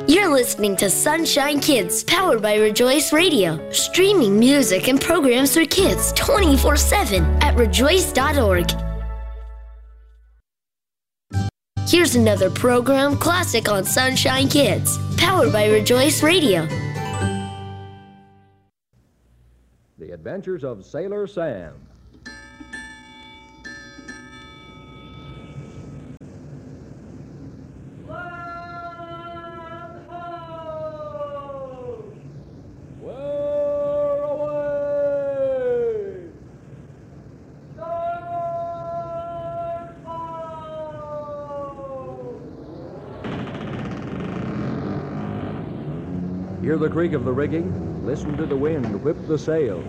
You're listening to Sunshine Kids, powered by Rejoice Radio. Streaming music and programs for kids 24/7 at rejoice.org. Here's another program classic on Sunshine Kids, powered by Rejoice Radio. The Adventures of Sailor Sam. Hear the creak of the rigging, listen to the wind whip the sails.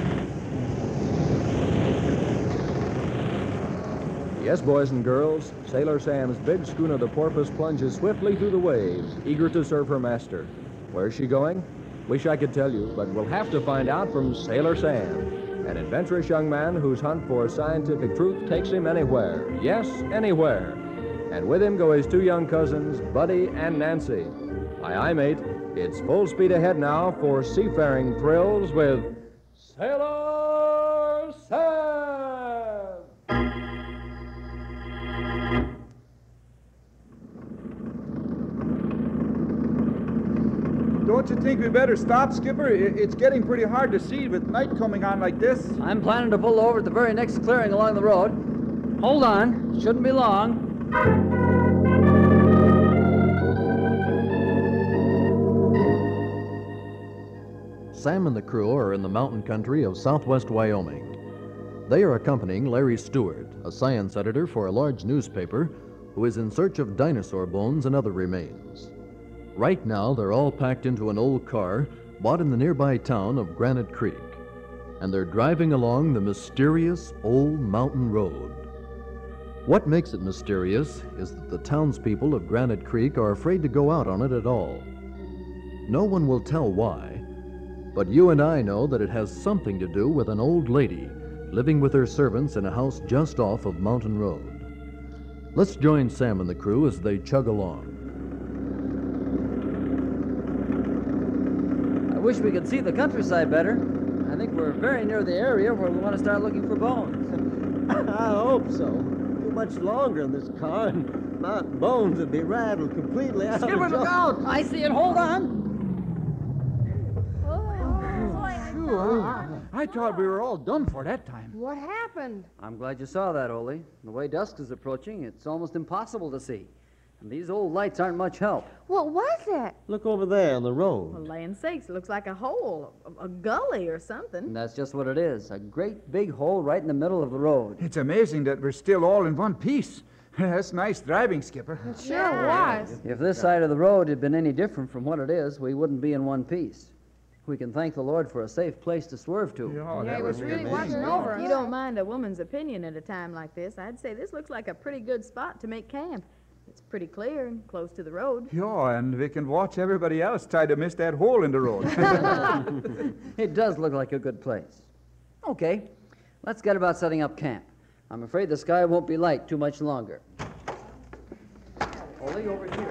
Yes, boys and girls, Sailor Sam's big schooner, the Porpoise, plunges swiftly through the waves, eager to serve her master. Where's she going? Wish I could tell you, but we'll have to find out from Sailor Sam, an adventurous young man whose hunt for scientific truth takes him anywhere. Yes, anywhere. And with him go his two young cousins, Buddy and Nancy. Aye, mate. It's full speed ahead now for seafaring thrills with Sailor Sam! Don't you think we better stop, Skipper? It's getting pretty hard to see with night coming on like this. I'm planning to pull over at the very next clearing along the road. Hold on. Shouldn't be long. Sam and the crew are in the mountain country of southwest Wyoming. They are accompanying Larry Stewart, a science editor for a large newspaper, who is in search of dinosaur bones and other remains. Right now, they're all packed into an old car bought in the nearby town of Granite Creek, and they're driving along the mysterious old mountain road. What makes it mysterious is that the townspeople of Granite Creek are afraid to go out on it at all. No one will tell why, but you and I know that it has something to do with an old lady living with her servants in a house just off of Mountain Road. Let's join Sam and the crew as they chug along. I wish we could see the countryside better. I think we're very near the area where we want to start looking for bones. I hope so. Too much longer in this car and mountain bones would be rattled completely out. Skipper, look out! I see it. Hold on. I thought we were all done for that time. What happened? I'm glad you saw that, Ole. The way dusk is approaching, it's almost impossible to see. And these old lights aren't much help. What was it? Look over there on the For road. land sakes, it looks like a hole, a gully or something. And that's just what it is. A great big hole right in the middle of the road. It's amazing that we're still all in one piece. That's nice driving, Skipper. It sure was. If this side of the road had been any different from what it is, we wouldn't be in one piece. We can thank the Lord for a safe place to swerve to. Yeah, he was really watching over If us. you don't mind a woman's opinion at a time like this, I'd say this looks like a pretty good spot to make camp. It's pretty clear and close to the road. Yeah, and we can watch everybody else try to miss that hole in the road. It does look like a good place. Okay, let's get about setting up camp. I'm afraid the sky won't be light too much longer. Ole, over here.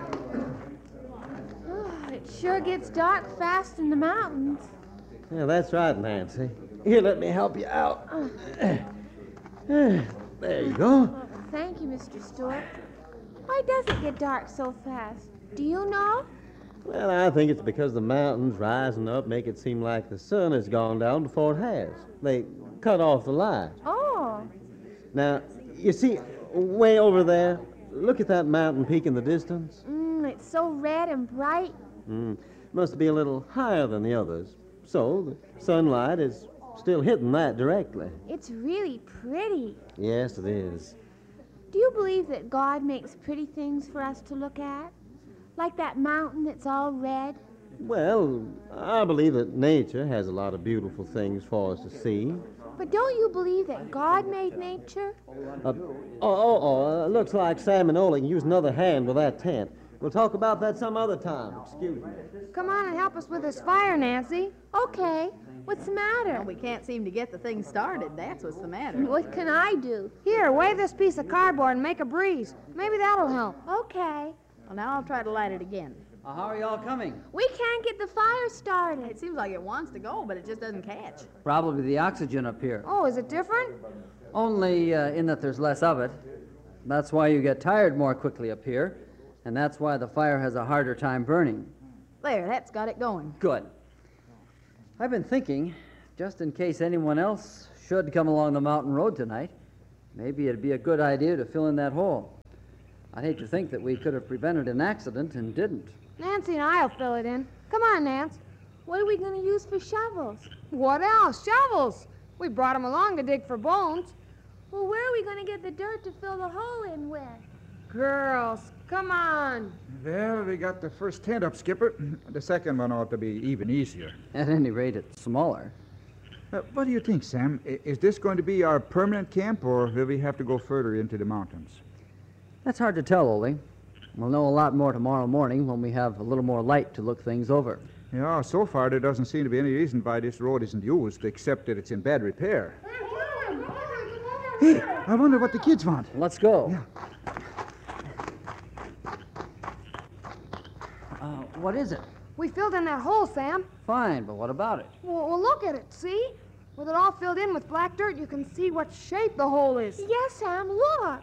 It sure gets dark fast in the mountains. Yeah, that's right, Nancy. Here, let me help you out. There you go. Oh, thank you, Mr. Stewart. Why does it get dark so fast? Do you know? Well, I think it's because the mountains rising up make it seem like the sun has gone down before it has. They cut off the light. Oh. Now, you see, way over there, look at that mountain peak in the distance. It's so red and bright. Must be a little higher than the others. So the sunlight is still hitting that directly. It's really pretty. Yes, it is. Do you believe that God makes pretty things for us to look at? Like that mountain that's all red? Well, I believe that nature has a lot of beautiful things for us to see. But don't you believe that God made nature? Looks like Sam and Ole can use another hand with that tent. We'll talk about that some other time. Excuse me. Come on and help us with this fire, Nancy. Okay. What's the matter? Well, we can't seem to get the thing started. That's what's the matter. What can I do? Here, wave this piece of cardboard and make a breeze. Maybe that'll help. Okay. Well, now I'll try to light it again. How are y'all coming? We can't get the fire started. It seems like it wants to go, but it just doesn't catch. Probably the oxygen up here. Oh, is it different? Only in that there's less of it. That's why you get tired more quickly up here, and that's why the fire has a harder time burning. There, that's got it going. Good. I've been thinking, just in case anyone else should come along the mountain road tonight, maybe it'd be a good idea to fill in that hole. I'd hate to think that we could have prevented an accident and didn't. Nancy and I'll fill it in. Come on, Nance. What are we going to use for shovels? What else? Shovels. We brought them along to dig for bones. Well, where are we going to get the dirt to fill the hole in with? Girls, come on. Well, we got the first tent up, Skipper. The second one ought to be even easier. At any rate, it's smaller. What do you think, Sam? Is this going to be our permanent camp, or will we have to go further into the mountains? That's hard to tell, Ole. We'll know a lot more tomorrow morning when we have a little more light to look things over. Yeah, so far there doesn't seem to be any reason why this road isn't used, except that it's in bad repair. Hey, I wonder what the kids want. Let's go. Yeah. What is it? We filled in that hole, Sam. Fine, but what about it? Well, look at it, see? With it all filled in with black dirt, you can see what shape the hole is. Yes, Sam, look.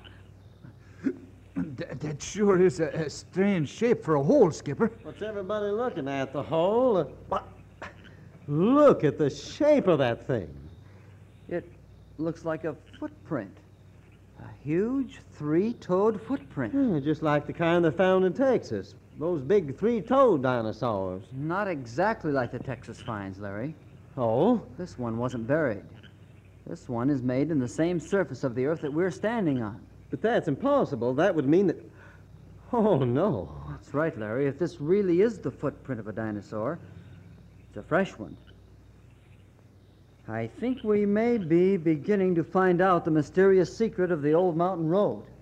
That sure is a strange shape for a hole, Skipper. What's everybody looking at? The hole? Look at the shape of that thing. It looks like a footprint. A huge three-toed footprint. Just like the kind they found in Texas. Those big three-toed dinosaurs. Not exactly like the Texas finds, Larry. Oh? This one wasn't buried. This one is made in the same surface of the earth that we're standing on. But that's impossible. That would mean that... Oh, no. That's right, Larry. If this really is the footprint of a dinosaur, it's a fresh one. I think we may be beginning to find out the mysterious secret of the old mountain road.